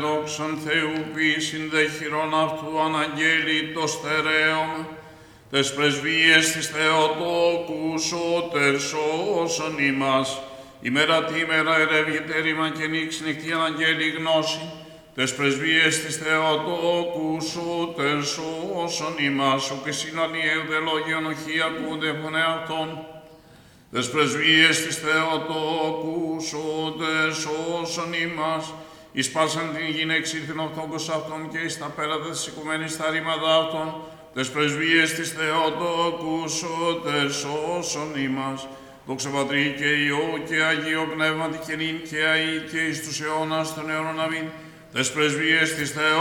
Δόξαν Θεού ποιησιν δε χειρών αυτού αναγγέλει το στερέωμα, τες πρεσβείες της Θεοτόκου σώτερ σώσον ημάς, ημέρα τίμερα ερεύγεται ρήμα και νύξ νυχτή αναγγέλει γνώση, τες πρεσβείες της Θεοτόκου σώτερ σώσον ημάς, ουκ εσύν αλλιέου δε λόγιον οχή ακούνται φωνέ αυτών, τες πρεσβείες της Θεοτόκου σώτερ σώσον ημάς, εις πάσαν την γυναίξη ήρθεν αυτόγκος αυτών και εις τα πέρατα της οικουμένης τα ρήματα αυτών, τες πρεσβείες της Θεοτόκου σώτερ σώσον ημάς, δόξα Πατρί και Υιό και Αγίο Πνεύματι και νυν και αεί και εις τους αιώνας των αιώνων αμήν, τες πρεσβείες της Θεοτόκου